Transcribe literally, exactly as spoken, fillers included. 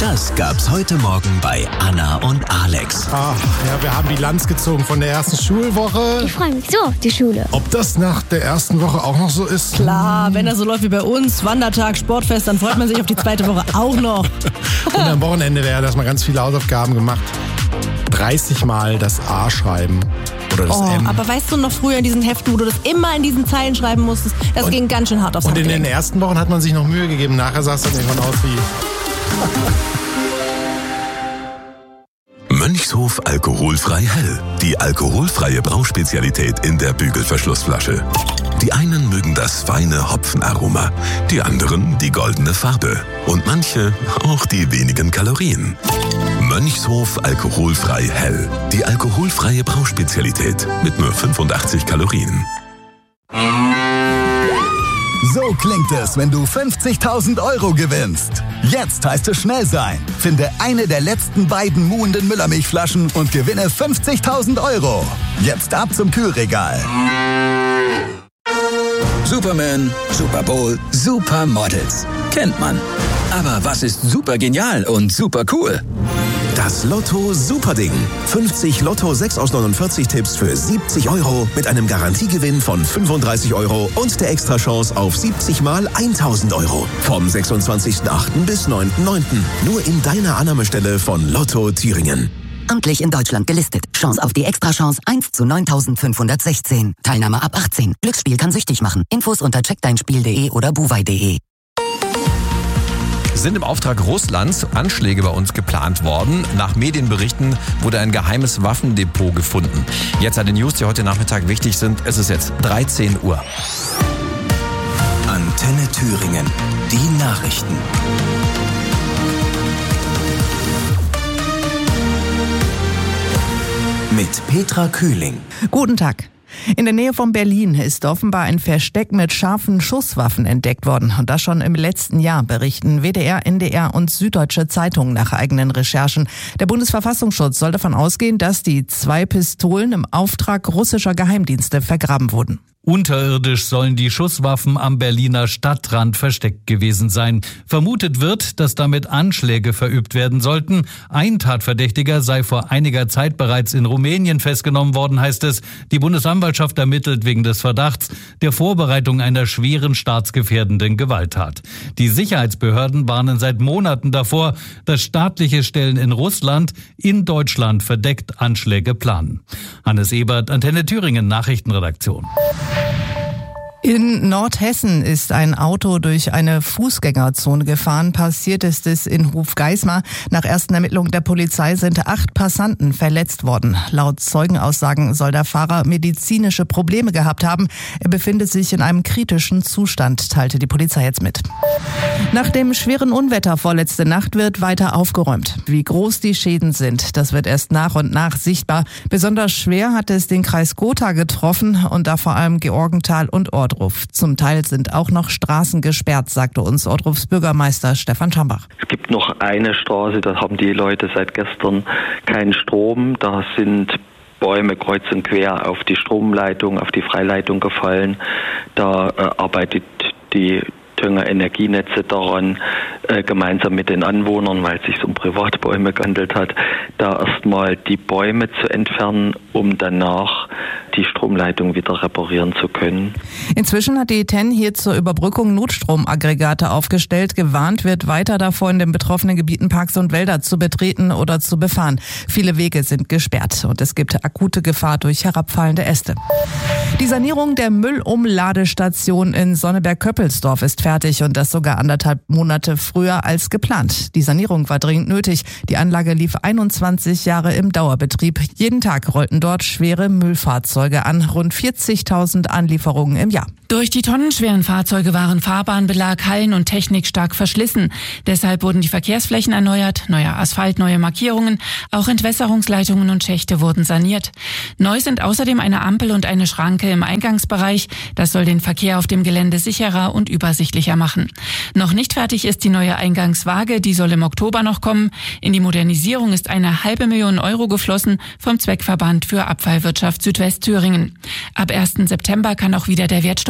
Das gab's heute Morgen bei Anna und Alex. Ach, ja, wir haben Bilanz gezogen von der ersten Schulwoche. Ich freue mich so auf die Schule. Ob das nach der ersten Woche auch noch so ist? Klar, wenn das so läuft wie bei uns, Wandertag, Sportfest, dann freut man sich auf die zweite Woche auch noch. Und am Wochenende wäre das mal ganz viele Hausaufgaben gemacht. dreißig Mal das A schreiben. Oder das Oh, M. aber weißt du noch früher in diesen Heften, wo du das immer in diesen Zeilen schreiben musstest, das Und- ging ganz schön hart aufs Und in Handgelenk. den ersten Wochen hat man sich noch Mühe gegeben. Nachher sah es dann irgendwann aus wie... Mönchshof alkoholfrei hell. Die alkoholfreie Brauspezialität in der Bügelverschlussflasche. Die einen mögen das feine Hopfenaroma, die anderen die goldene Farbe und manche auch die wenigen Kalorien. Mönchshof alkoholfrei hell. Die alkoholfreie Brauspezialität mit nur fünfundachtzig Kalorien. So klingt es, wenn du fünfzigtausend Euro gewinnst. Jetzt heißt es schnell sein. Finde eine der letzten beiden muhenden Müllermilchflaschen und gewinne fünfzigtausend Euro. Jetzt ab zum Kühlregal. Superman, Super Bowl, Supermodels. Kennt man. Aber was ist super genial und super cool? Das Lotto Superding. fünfzig Lotto sechs aus neunundvierzig Tipps für siebzig Euro mit einem Garantiegewinn von fünfunddreißig Euro und der Extrachance auf siebzig mal tausend Euro. Vom sechsundzwanzigsten achten bis neunten neunten Nur in deiner Annahmestelle von Lotto Thüringen. Amtlich in Deutschland gelistet. Chance auf die Extrachance eins zu neuntausendfünfhundertsechzehn. Teilnahme ab achtzehn. Glücksspiel kann süchtig machen. Infos unter check dein spiel punkt de oder buwei punkt de. Sind im Auftrag Russlands Anschläge bei uns geplant worden. Nach Medienberichten wurde ein geheimes Waffendepot gefunden. Jetzt an den News, die heute Nachmittag wichtig sind. Es ist jetzt dreizehn Uhr. Antenne Thüringen. Die Nachrichten. Mit Petra Kühling. Guten Tag. In der Nähe von Berlin ist offenbar ein Versteck mit scharfen Schusswaffen entdeckt worden. Und das schon im letzten Jahr, berichten W D R, N D R und Süddeutsche Zeitung nach eigenen Recherchen. Der Bundesverfassungsschutz soll davon ausgehen, dass die zwei Pistolen im Auftrag russischer Geheimdienste vergraben wurden. Unterirdisch sollen die Schusswaffen am Berliner Stadtrand versteckt gewesen sein. Vermutet wird, dass damit Anschläge verübt werden sollten. Ein Tatverdächtiger sei vor einiger Zeit bereits in Rumänien festgenommen worden, heißt es. Die Bundesanwaltschaft ermittelt wegen des Verdachts der Vorbereitung einer schweren staatsgefährdenden Gewalttat. Die Sicherheitsbehörden warnen seit Monaten davor, dass staatliche Stellen in Russland in Deutschland verdeckt Anschläge planen. Hannes Ebert, Antenne Thüringen, Nachrichtenredaktion. In Nordhessen ist ein Auto durch eine Fußgängerzone gefahren. Passiert ist es in Hofgeismar. Nach ersten Ermittlungen der Polizei sind acht Passanten verletzt worden. Laut Zeugenaussagen soll der Fahrer medizinische Probleme gehabt haben. Er befindet sich in einem kritischen Zustand, teilte die Polizei jetzt mit. Nach dem schweren Unwetter vorletzte Nacht wird weiter aufgeräumt. Wie groß die Schäden sind, das wird erst nach und nach sichtbar. Besonders schwer hat es den Kreis Gotha getroffen und da vor allem Georgenthal und Ordruf. Zum Teil sind auch noch Straßen gesperrt, sagte uns Ordrufs Bürgermeister Stefan Schambach. Es gibt noch eine Straße, da haben die Leute seit gestern keinen Strom. Da sind Bäume kreuz und quer auf die Stromleitung, auf die Freileitung gefallen. Da äh, arbeitet die Thüringer Energienetze daran, äh, gemeinsam mit den Anwohnern, weil es sich um Privatbäume gehandelt hat, da erstmal die Bäume zu entfernen, um danach die Stromleitung wieder reparieren zu können. Inzwischen hat die T E N hier zur Überbrückung Notstromaggregate aufgestellt. Gewarnt wird weiter davor, in den betroffenen Gebieten Parks und Wälder zu betreten oder zu befahren. Viele Wege sind gesperrt und es gibt akute Gefahr durch herabfallende Äste. Die Sanierung der Müllumladestation in Sonneberg-Köppelsdorf ist fertig und das sogar anderthalb Monate früher als geplant. Die Sanierung war dringend nötig. Die Anlage lief einundzwanzig Jahre im Dauerbetrieb. Jeden Tag rollten dort schwere Müllfahrzeuge an, rund vierzigtausend Anlieferungen im Jahr. Durch die tonnenschweren Fahrzeuge waren Fahrbahnbelag, Hallen und Technik stark verschlissen. Deshalb wurden die Verkehrsflächen erneuert, neuer Asphalt, neue Markierungen, auch Entwässerungsleitungen und Schächte wurden saniert. Neu sind außerdem eine Ampel und eine Schranke im Eingangsbereich. Das soll den Verkehr auf dem Gelände sicherer und übersichtlicher machen. Noch nicht fertig ist die neue Eingangswaage, die soll im Oktober noch kommen. In die Modernisierung ist eine halbe Million Euro geflossen vom Zweckverband für Abfallwirtschaft Südwestthüringen. Ab ersten September kann auch wieder der Wertstoff